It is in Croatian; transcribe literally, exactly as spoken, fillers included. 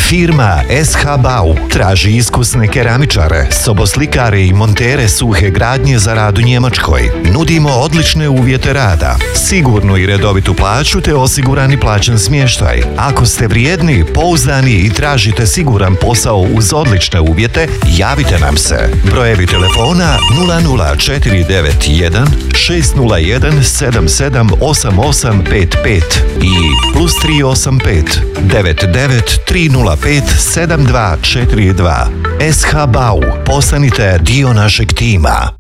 Firma S H Bau traži iskusne keramičare, soboslikare i montere suhe gradnje za rad u Njemačkoj. Nudimo odlične uvjete rada, sigurnu i redovitu plaću te osigurani plaćen smještaj. Ako ste vrijedni, pouzdani i tražite siguran posao uz odlične uvjete, javite nam se. Brojevi telefona nula nula četiri devet jedan šest nula jedan sedam sedam osam osam pet pet i plus tri osam pet devet devet tri nula pet sedam dva četiri dva. S H Bau, postanite dio našeg tima.